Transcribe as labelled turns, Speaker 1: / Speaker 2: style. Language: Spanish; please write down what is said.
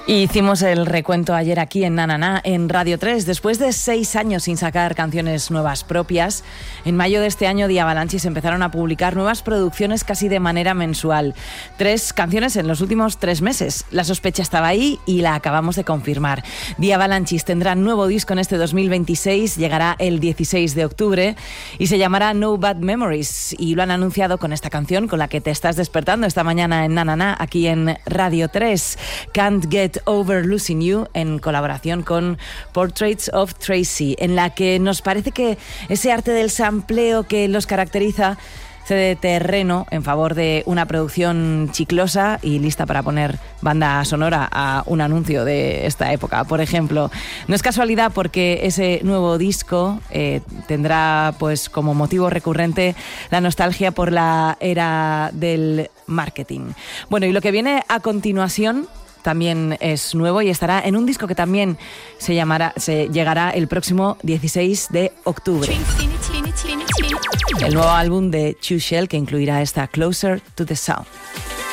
Speaker 1: Hicimos el recuento ayer aquí en Na Na Na, en Radio 3. Después de 6 años sin sacar canciones nuevas propias, en mayo de este año The Avalanches empezaron a publicar nuevas producciones casi de manera mensual. 3 canciones en los últimos 3 meses. La sospecha estaba ahí y la acabamos de confirmar. The Avalanches tendrán nuevo disco en este 2026, llegará el 16 de octubre y se llamará No Bad Memories. Y lo han anunciado con esta canción con la que te estás despertando esta mañana en Na Na Na, aquí en Radio 3. Can't Get Over Losing You, en colaboración con Portraits of Tracy, en la que nos parece que ese arte del sampleo que los caracteriza cede terreno en favor de una producción chiclosa y lista para poner banda sonora a un anuncio de esta época, por ejemplo. No es casualidad porque ese nuevo disco tendrá pues como motivo recurrente la nostalgia por la era del marketing. Bueno, y lo que viene a continuación también es nuevo y estará en un disco que también llegará el próximo 16 de octubre. El nuevo álbum de Chu Shell, que incluirá esta Closer to the Sound.